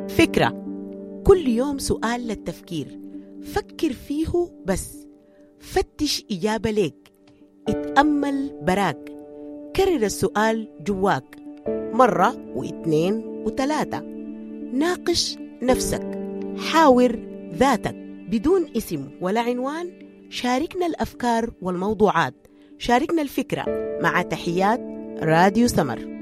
فكرة، كل يوم سؤال للتفكير، فكر فيه بس، فتش إجابة ليك، اتأمل براك، كرر السؤال جواك مرة واثنين وثلاثة، ناقش نفسك، حاور ذاتك بدون اسم ولا عنوان، شاركنا الأفكار والموضوعات، شاركنا الفكرة. مع تحيات راديو سمر.